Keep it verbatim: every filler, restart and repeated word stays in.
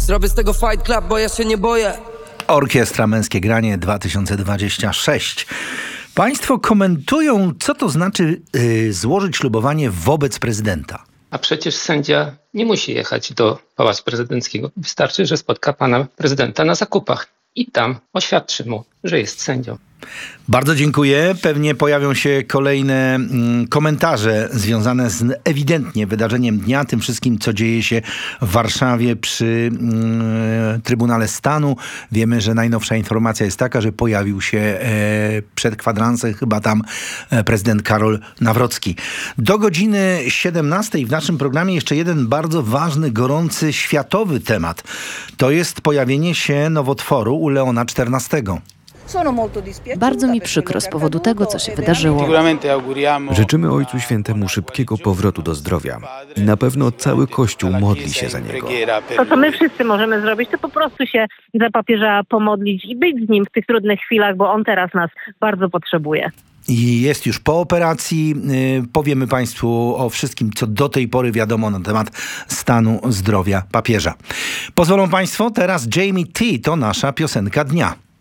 Zrobię z tego Fight Club, bo ja się nie boję. Orkiestra Męskie Granie dwa tysiące dwadzieścia sześć. Państwo komentują, co to znaczy yy, złożyć ślubowanie wobec prezydenta. A przecież sędzia nie musi jechać do Pałacu Prezydenckiego. Wystarczy, że spotka pana prezydenta na zakupach i tam oświadczy mu, że jest sędzią. Bardzo dziękuję. Pewnie pojawią się kolejne mm, komentarze związane z ewidentnie wydarzeniem dnia, tym wszystkim, co dzieje się w Warszawie przy mm, Trybunale Stanu. Wiemy, że najnowsza informacja jest taka, że pojawił się e, przed kwadransem chyba tam e, prezydent Karol Nawrocki. Do godziny siedemnastej w naszym programie jeszcze jeden bardzo ważny, gorący, światowy temat. To jest pojawienie się nowotworu u Leona czternastego. Bardzo mi przykro z powodu tego, co się wydarzyło. Życzymy Ojcu Świętemu szybkiego powrotu do zdrowia. I na pewno cały Kościół modli się za niego. To, co my wszyscy możemy zrobić, to po prostu się za papieża pomodlić i być z nim w tych trudnych chwilach, bo on teraz nas bardzo potrzebuje. I jest już po operacji. Powiemy Państwu o wszystkim, co do tej pory wiadomo na temat stanu zdrowia papieża. Pozwolą Państwo, teraz Jamie T. to nasza piosenka dnia.